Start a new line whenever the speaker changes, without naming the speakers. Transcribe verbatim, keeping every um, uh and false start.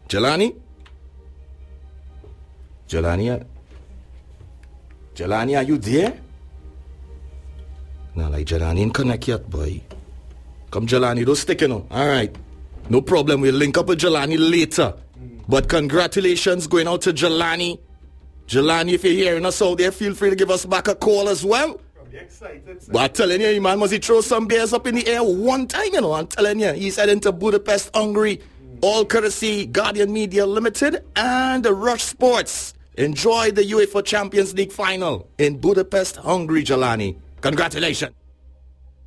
Jelani? Jelani? Jelani, are you there? Nah, like Jelani ain't connect yet, boy. Come, Jelani, don't stick, you know. All right. No problem. We'll link up with Jelani later. Mm. But congratulations going out to Jelani. Jelani, if you're hearing us out there, feel free to give us back a call as well. I'm excited. Sir. But I'm telling you, man, must he throw some beers up in the air one time, you know. I'm telling you, he's heading to Budapest, Hungary. Mm. All courtesy Guardian Media Limited and Rush Sports. Enjoy the UEFA Champions League final in Budapest, Hungary, Jelani. Congratulations.